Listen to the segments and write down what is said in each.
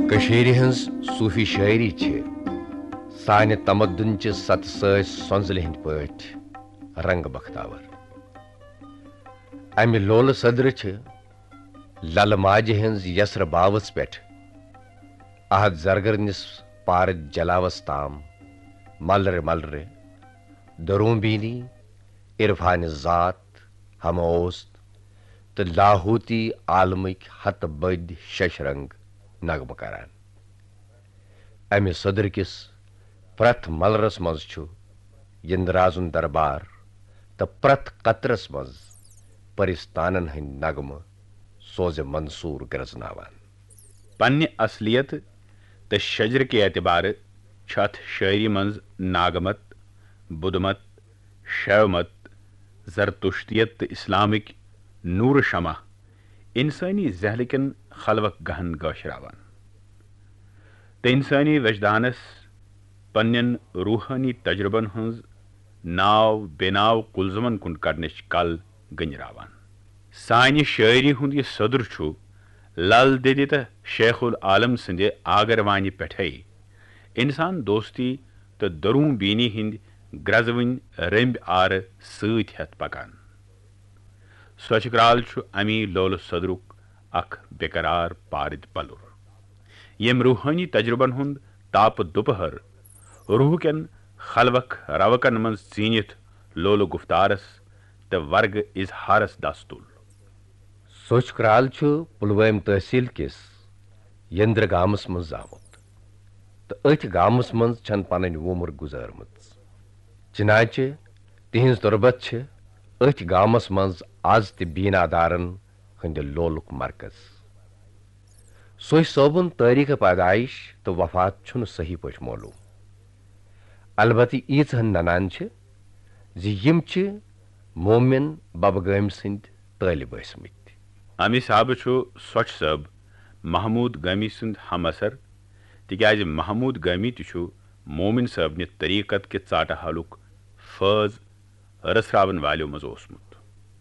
کشیر ہنز صوفی شاعری سانہ تمدن چہ ست ساس سونزل ہند پٹ رنگ بختاور. امہ لول صدر لل ماجہ ہنز یسر باوس پہ احد زرگرنس پار جلاوس تام ملر ملر درون بینی عرفان ذات ہم اوست تو لاہوتی عالمک ہت بد شش رنگ نغم کران. امہ صدر کس پرت ملرس مز یندرازن دربار تو پرت قطرس مز پرستانن ہند نغم سوز منصور گرزناوان. پنہ اصلیت تو شجر کے اعتبار ات شاعری منز ناگمت، بدھمت، شیومت، زرتشتیت تو اسلامک نور شمع انسانی ذہلکن خلوک گہن گاشراوان تو انسانی وجدانس پنن روحانی تجربن ہنز ناو بے ناو کلزمن کن کڑنچ کل گنجراوان. سانہ شاعری ہند یہ صدر لل ددی تو شیخ العالم سند آگر پٹھے انسان دوستی تو درون بینی ہند گرزون رمب آر ست ہت پکان. سوچ کرال امی لول صدرک اخ بےقرار پارد پلر یم روحانی تجربن ہند تاپ دوپہر روح کن خلوک روکن من ژینت لول گفتارس تو ورگ اظہارس دس تل. سوچ کرال پلوام تحصیل کس یندر گامس من زامت تو ات گامس من چھن پنن ومر گزارمت چنانچہ تہذ تربت ات گامس مز آز تہ بینادارن ہند لولک مرکز. سوئی صوبن تاریخ پیدائش تو وفات چھن صحیح پہ معلوم، البتہ ایچہن ننان یم مومن ببگام سند طالب ٲسمٕتۍ. امی صاحب سوچ صٲب محمود گامی سند ہم اثر تکیاز محمود گامی تہ مومن صٲبنہ طریقت کہ ژاٹہ حلک فٲض رسراون والیو مز اوسمت.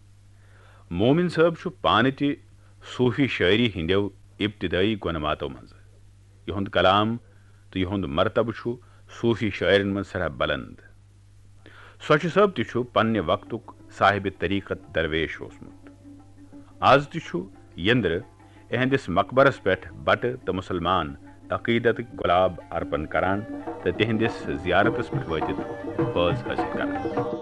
مومن صٲب پانہ تہ صوفی شاعری ہندیو ابتدائی گونماتو مز. یہند کلام تو یہند مرتبہ صوفی شاعرن من سرح بلند. سوچ صٲب تہ پنہ وقتک صاحب طریقت درویش اوسمت. آز تہ یندر اہندس مقبرس پہ بٹہ تو مسلمان عقیدت گلاب ارپن کران تو تہندس زیارتس پہ واتت فٲض حاصل کران.